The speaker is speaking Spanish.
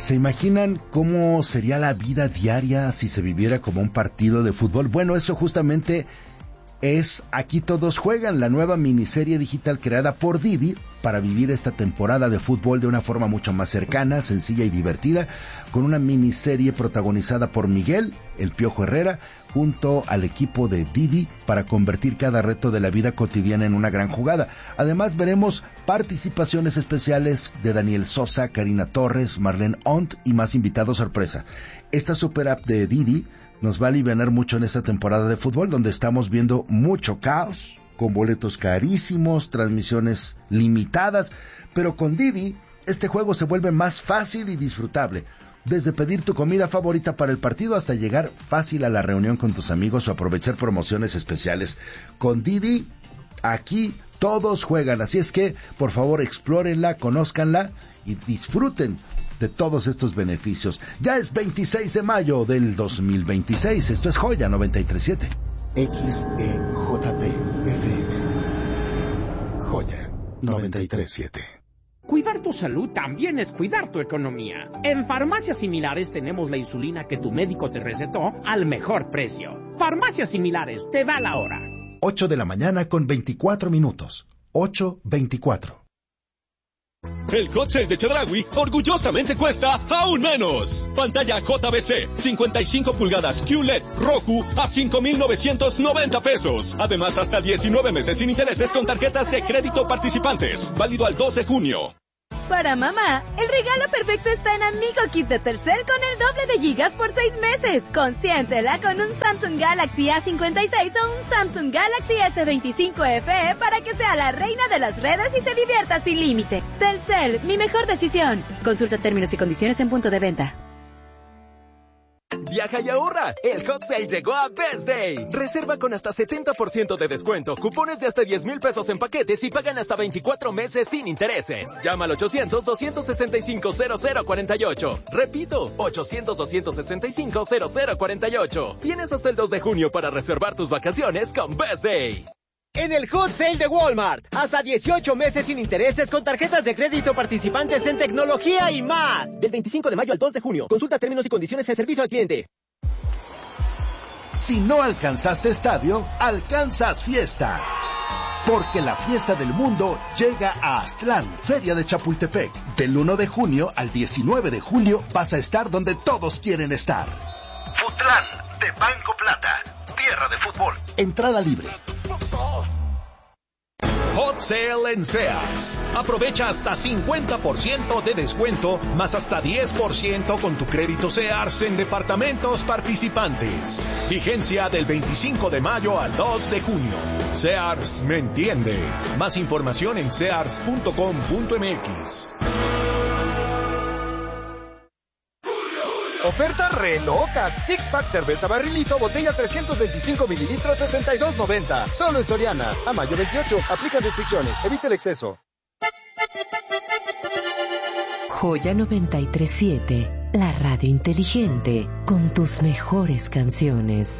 ¿Se imaginan cómo sería la vida diaria si se viviera como un partido de fútbol? Bueno, eso justamente es Aquí Todos Juegan, la nueva miniserie digital creada por Didi para vivir esta temporada de fútbol de una forma mucho más cercana, sencilla y divertida, con una miniserie protagonizada por Miguel, el Piojo Herrera, junto al equipo de Didi para convertir cada reto de la vida cotidiana en una gran jugada. Además veremos participaciones especiales de Daniel Sosa, Karina Torres, Marlene Ont y más invitados sorpresa. Esta super app de Didi nos va a alivianar mucho en esta temporada de fútbol, donde estamos viendo mucho caos, con boletos carísimos, transmisiones limitadas, pero con Didi este juego se vuelve más fácil y disfrutable. Desde pedir tu comida favorita para el partido hasta llegar fácil a la reunión con tus amigos o aprovechar promociones especiales. Con Didi, aquí todos juegan, así es que, por favor, explórenla, conózcanla y disfruten de todos estos beneficios. Ya es 26 de mayo del 2026. Esto es Joya 93.7. XEJP FM. Joya 93.7. Cuidar tu salud también es cuidar tu economía. En Farmacias Similares tenemos la insulina que tu médico te recetó al mejor precio. Farmacias Similares, te da la hora. 8 de la mañana con 24 minutos. 8:24. El Hot Sale de Chedraui orgullosamente cuesta aún menos. Pantalla JVC 55 pulgadas QLED Roku a 5,990 pesos. Además, hasta 19 meses sin intereses con tarjetas de crédito participantes. Válido al 2 de junio. Para mamá, el regalo perfecto está en Amigo Kit de Telcel con el doble de gigas por 6 meses. Consiéntela con un Samsung Galaxy A56 o un Samsung Galaxy S25 FE para que sea la reina de las redes y se divierta sin límite. Telcel, mi mejor decisión. Consulta términos y condiciones en punto de venta. Viaja y ahorra. El Hot Sale llegó a Best Day. Reserva con hasta 70% de descuento, cupones de hasta 10,000 pesos en paquetes y pagan hasta 24 meses sin intereses. Llama al 800-265-0048. Repito, 800-265-0048. Tienes hasta el 2 de junio para reservar tus vacaciones con Best Day. En el Hot Sale de Walmart, hasta 18 meses sin intereses con tarjetas de crédito participantes en tecnología y más. Del 25 de mayo al 2 de junio. Consulta términos y condiciones en servicio al cliente. Si no alcanzaste estadio, alcanzas fiesta. Porque la fiesta del mundo llega a Aztlán, Feria de Chapultepec. Del 1 de junio al 19 de julio vas a estar donde todos quieren estar. Futlán, de Banco Plata, tierra de fútbol. Entrada libre. Hot Sale en Sears. Aprovecha hasta 50% de descuento, más hasta 10% con tu crédito Sears en departamentos participantes. Vigencia del 25 de mayo al 2 de junio. Sears me entiende. Más información en sears.com.mx. Ofertas re locas. Six Pack cerveza barrilito, botella 325 mililitros, 62.90. Solo en Soriana. A mayo 28. Aplica restricciones. Evite el exceso. Joya 93.7. La radio inteligente con tus mejores canciones.